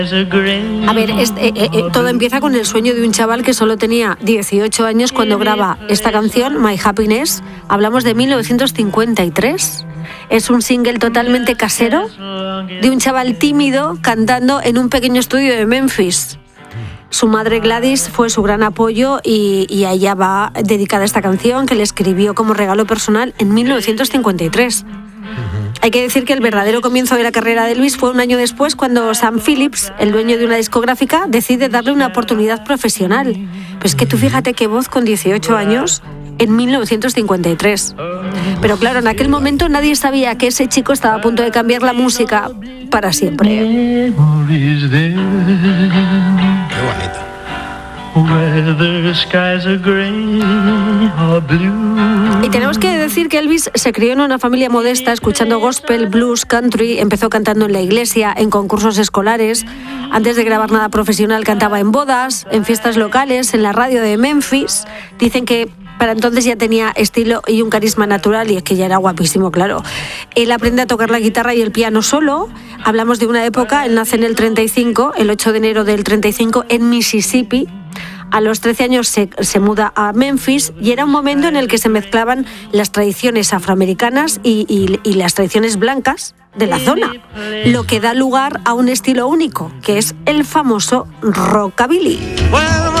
A ver, todo empieza con el sueño de un chaval que solo tenía 18 años cuando graba esta canción, My Happiness. Hablamos de 1953. Es un single totalmente casero de un chaval tímido cantando en un pequeño estudio de Memphis. Su madre Gladys fue su gran apoyo y a ella va dedicada esta canción que le escribió como regalo personal en 1953. Hay que decir que el verdadero comienzo de la carrera de Elvis fue un año después, cuando Sam Phillips, el dueño de una discográfica, decide darle una oportunidad profesional. Pues que tú fíjate qué voz con 18 años en 1953. Pero claro, en aquel momento nadie sabía que ese chico estaba a punto de cambiar la música para siempre. Qué bonito. Y tenemos que decir que Elvis se crió en una familia modesta, escuchando gospel, blues, country. Empezó cantando en la iglesia, en concursos escolares. Antes de grabar nada profesional, cantaba en bodas, en fiestas locales, en la radio de Memphis. Dicen que para entonces ya tenía estilo y un carisma natural, y es que ya era guapísimo, claro. Él aprende a tocar la guitarra y el piano solo. Hablamos de una época, él nace en el 35, el 8 de enero del 35, en Mississippi. A los 13 años se muda a Memphis, y era un momento en el que se mezclaban las tradiciones afroamericanas y las tradiciones blancas de la zona, lo que da lugar a un estilo único, que es el famoso rockabilly.